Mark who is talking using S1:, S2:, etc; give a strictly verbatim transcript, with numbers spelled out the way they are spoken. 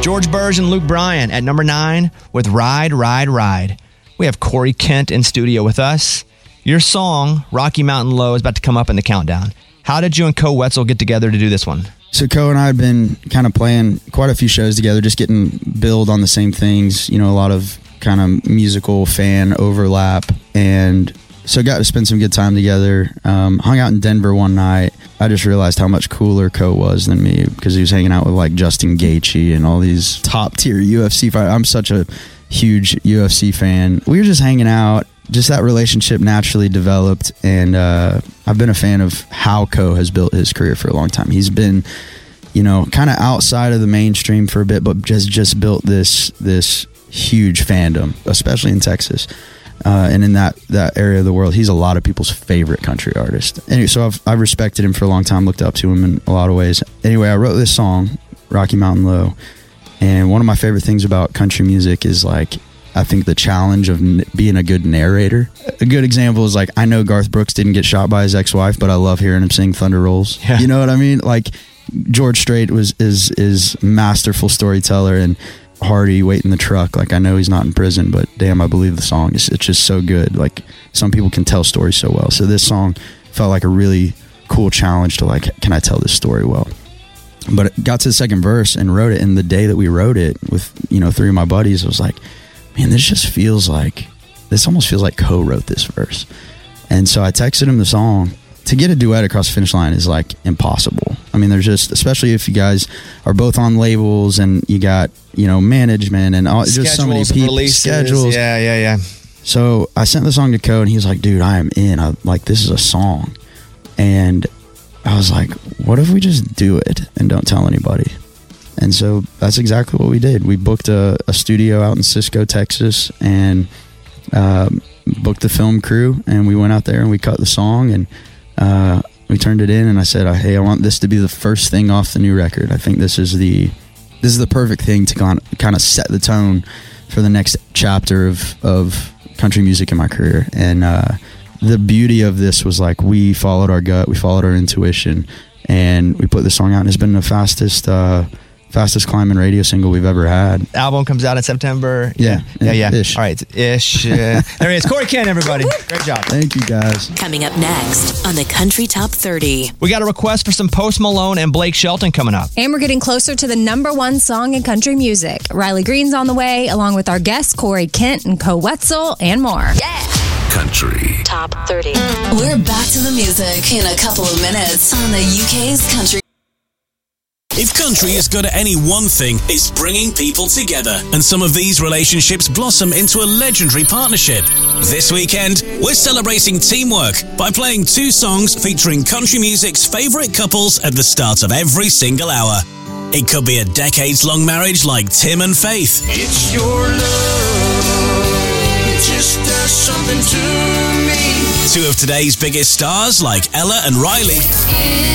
S1: George Burge and Luke Bryan at number nine with Ride, Ride, Ride. We have Corey Kent in studio with us. Your song, Rocky Mountain Low, is about to come up in the countdown. How did you and Co Wetzel get together to do this one?
S2: So Co and I had been kind of playing quite a few shows together, just getting billed on the same things, you know, a lot of kind of musical fan overlap. And so got to spend some good time together. Um, hung out in Denver one night. I just realized how much cooler Co was than me because he was hanging out with like Justin Gaethje and all these top tier U F C fighters. I'm such a huge U F C fan. We were just hanging out. Just that relationship naturally developed, and uh, I've been a fan of how Co has built his career for a long time. He's been, you know, kind of outside of the mainstream for a bit, but just just built this this huge fandom, especially in Texas. Uh, and in that, that area of the world, he's a lot of people's favorite country artist. Anyway, so I've, I've respected him for a long time, looked up to him in a lot of ways. Anyway, I wrote this song, Rocky Mountain Low, and one of my favorite things about country music is, like, I think the challenge of n- being a good narrator. A good example is, like, I know Garth Brooks didn't get shot by his ex-wife, but I love hearing him sing Thunder Rolls. Yeah. You know what I mean? Like, George Strait was is is masterful storyteller, and Hardy wait in the truck. Like, I know he's not in prison, but damn, I believe the song. It's, it's just so good. Like, some people can tell stories so well. So this song felt like a really cool challenge to, like, can I tell this story well? But it got to the second verse and wrote it. And the day that we wrote it with, you know, three of my buddies, I was like, man, this just feels like, this almost feels like Co wrote this verse. And so I texted him the song. To get a duet across the finish line is, like, impossible. I mean, there's just, especially if you guys are both on labels and you got, you know, management and all, just so many people, schedules.
S1: Yeah, yeah, yeah.
S2: So I sent the song to Co, and he was like, dude, I am in. I, like, this is a song. And I was like, what if we just do it and don't tell anybody? And so that's exactly what we did. We booked a, a studio out in Cisco, Texas, and um, booked the film crew, and we went out there and we cut the song, and uh, we turned it in, and I said, hey, I want this to be the first thing off the new record. I think this is the this is the perfect thing to kind of set the tone for the next chapter of, of country music in my career. And uh, the beauty of this was, like, we followed our gut, we followed our intuition, and we put the song out, and it's been the fastest uh, fastest climbing radio single we've ever had.
S1: Album comes out in September.
S2: Yeah.
S1: Yeah, yeah.
S2: Ish.
S1: All right, ish. Uh, there he is. Corey Kent, everybody. Great job.
S2: Thank you, guys.
S3: Coming up next on the Country Top thirty.
S1: We got a request for some Post Malone and Blake Shelton coming up.
S4: And we're getting closer to the number one song in country music. Riley Green's on the way, along with our guests, Corey Kent and Co Wetzel, and more.
S3: Yeah.
S5: Country
S3: Top thirty. We're back to the music in a couple of minutes on the U K's Country.
S6: If country is good at any one thing, it's bringing people together. And some of these relationships blossom into a legendary partnership. This weekend, we're celebrating teamwork by playing two songs featuring country music's favorite couples at the start of every single hour. It could be a decades-long marriage like Tim and Faith.
S7: It's your love, it just does something to me.
S6: Two of today's biggest stars like Ella and Riley.